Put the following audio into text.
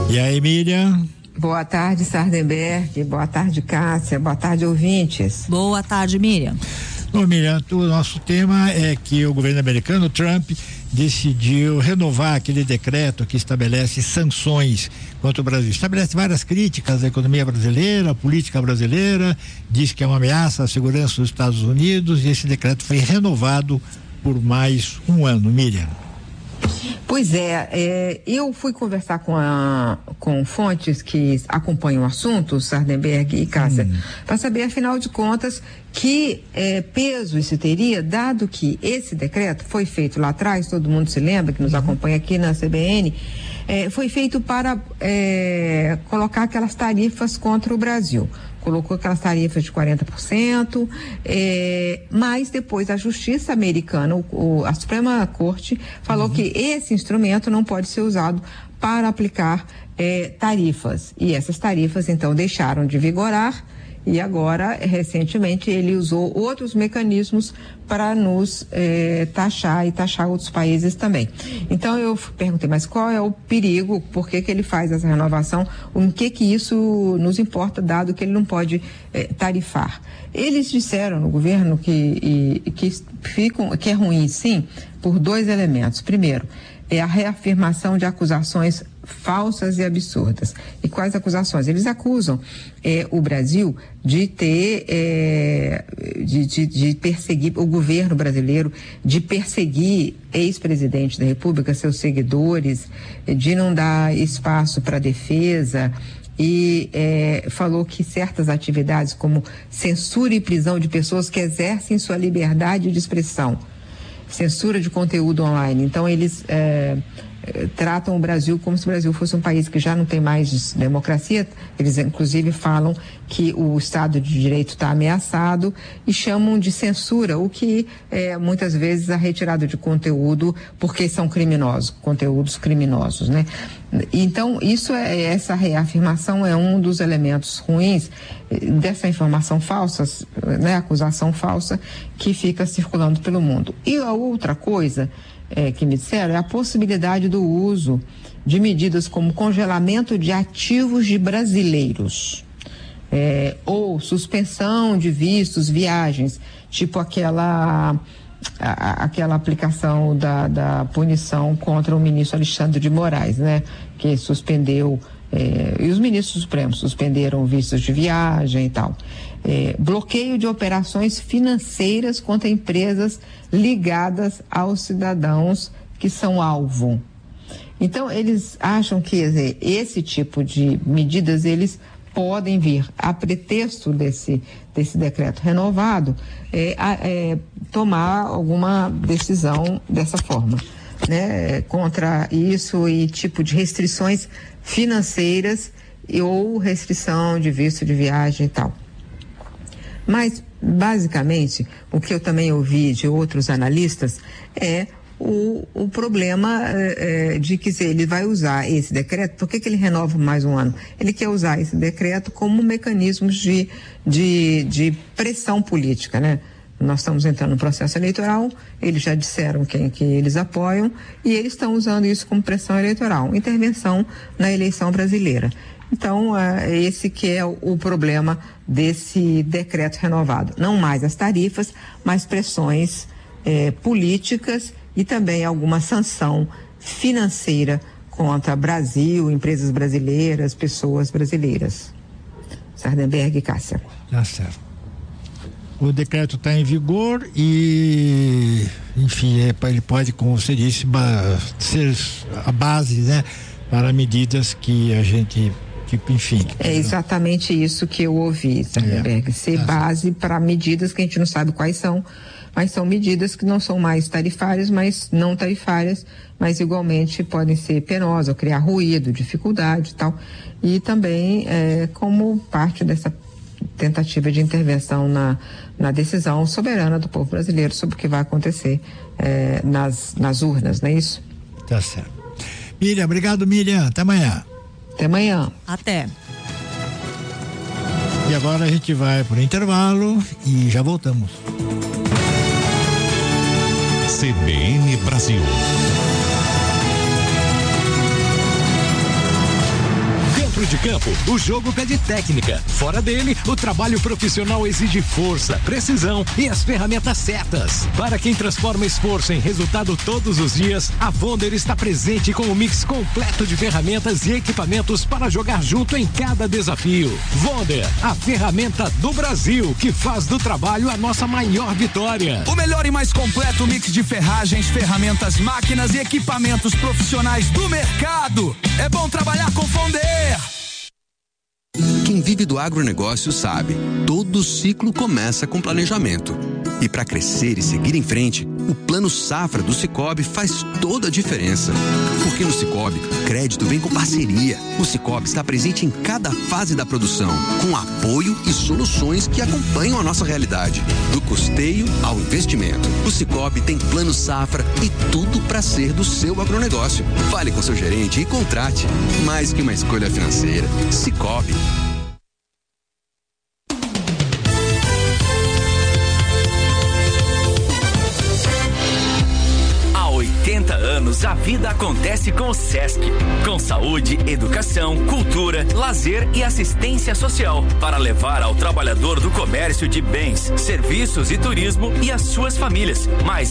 E aí, Miriam? Boa tarde, Sardenberg. Boa tarde, Cássia. Boa tarde, ouvintes. Boa tarde, Miriam. Bom, Miriam, o nosso tema é que o governo americano, Trump, decidiu renovar aquele decreto que estabelece sanções contra o Brasil. Estabelece várias críticas à economia brasileira, à política brasileira, diz que é uma ameaça à segurança dos Estados Unidos, e esse decreto foi renovado por mais um ano, Miriam. Pois eu fui conversar com fontes que acompanham o assunto, Sardenberg e Cássia, para saber, afinal de contas, que peso isso teria, dado que esse decreto foi feito lá atrás, todo mundo se lembra, que nos acompanha aqui na CBN, foi feito para colocar aquelas tarifas contra o Brasil. Colocou aquelas tarifas de 40%, mas depois a Justiça americana, a Suprema Corte, falou que esse instrumento não pode ser usado para aplicar tarifas. E essas tarifas, então, deixaram de vigorar. E agora, recentemente, ele usou outros mecanismos para nos taxar e taxar outros países também. Então, eu perguntei, mas qual é o perigo? Por que ele faz essa renovação? Em que isso nos importa, dado que ele não pode tarifar? Eles disseram no governo que é ruim, sim, por dois elementos. Primeiro, é a reafirmação de acusações falsas e absurdas. E quais acusações? Eles acusam o Brasil de ter, de perseguir, o governo brasileiro, de perseguir ex-presidente da República, seus seguidores, de não dar espaço para defesa. E falou que certas atividades, como censura e prisão de pessoas que exercem sua liberdade de expressão, censura de conteúdo online. Então, eles tratam o Brasil como se o Brasil fosse um país que já não tem mais democracia. Eles, inclusive, falam que o Estado de Direito está ameaçado e chamam de censura, o que muitas vezes a retirada de conteúdo, porque são criminosos, conteúdos criminosos, né? Então, essa reafirmação é um dos elementos ruins dessa informação falsa, né, acusação falsa que fica circulando pelo mundo. E a outra coisa que me disseram é a possibilidade do uso de medidas como congelamento de ativos de brasileiros, ou suspensão de vistos, viagens, tipo aquela aplicação da punição contra o ministro Alexandre de Moraes, né? Que suspendeu, e os ministros supremos suspenderam vistos de viagem e tal. Bloqueio de operações financeiras contra empresas ligadas aos cidadãos que são alvo. Então, eles acham que esse tipo de medidas, eles podem vir, a pretexto desse decreto renovado, tomar alguma decisão dessa forma, né? Contra isso e tipo de restrições financeiras ou restrição de visto de viagem e tal. Mas, basicamente, o que eu também ouvi de outros analistas é o problema de que ele vai usar esse decreto. Por que ele renova mais um ano? Ele quer usar esse decreto como mecanismos de pressão política, né? Nós estamos entrando no processo eleitoral, eles já disseram quem que eles apoiam e eles estão usando isso como pressão eleitoral, intervenção na eleição brasileira. Então, esse que é o problema desse decreto renovado. Não mais as tarifas, mas pressões políticas e também alguma sanção financeira contra Brasil, empresas brasileiras, pessoas brasileiras. Sardenberg e Cássia. Tá certo. O decreto está em vigor e, enfim, ele pode, como você disse, ser a base, né, para medidas que a gente, enfim. É exatamente isso que eu ouvi, Sardenberg. Ser base para medidas que a gente não sabe quais são, mas são medidas que não são mais tarifárias, mas não tarifárias, mas igualmente podem ser penosas, ou criar ruído, dificuldade e tal. E também como parte dessa tentativa de intervenção na decisão soberana do povo brasileiro sobre o que vai acontecer nas urnas, não é isso? Tá certo. Miriam, obrigado, Miriam. Até amanhã. Até amanhã. Até. E agora a gente vai por intervalo e já voltamos. CBN Brasil. Dentro de campo, o jogo pede técnica. Fora dele, o trabalho profissional exige força, precisão e as ferramentas certas. Para quem transforma esforço em resultado todos os dias, a Wonder está presente com um mix completo de ferramentas e equipamentos para jogar junto em cada desafio. Wonder, a ferramenta do Brasil que faz do trabalho a nossa maior vitória. O melhor e mais completo mix de ferragens, ferramentas, máquinas e equipamentos profissionais do mercado. É bom trabalhar com Wonder. Quem vive do agronegócio sabe, todo ciclo começa com planejamento. E para crescer e seguir em frente, o Plano Safra do Sicoob faz toda a diferença. Porque no Sicoob, crédito vem com parceria. O Sicoob está presente em cada fase da produção, com apoio e soluções que acompanham a nossa realidade. Do custeio ao investimento. O Sicoob tem Plano Safra e tudo para ser do seu agronegócio. Fale com seu gerente e contrate. Mais que uma escolha financeira. Sicoob. Há 80 anos, a vida acontece com o Sesc. Com saúde, educação, cultura, lazer e assistência social. Para levar ao trabalhador do comércio de bens, serviços e turismo e as suas famílias mais